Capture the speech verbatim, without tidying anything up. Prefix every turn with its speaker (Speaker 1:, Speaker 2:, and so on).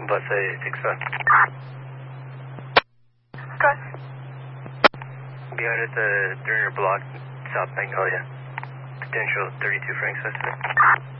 Speaker 1: Bus A six five.
Speaker 2: Good.
Speaker 1: Be out at the Turner block, South Magnolia. Potential thirty-two Frank suspect.